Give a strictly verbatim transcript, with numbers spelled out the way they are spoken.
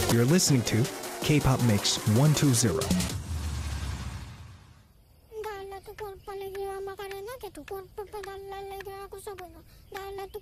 You're listening to K-Pop Mix one two zero. Dale a tu cuerpo alegría, Macarena, que tu cuerpo para darle alegría a cosa buena. Dale a tu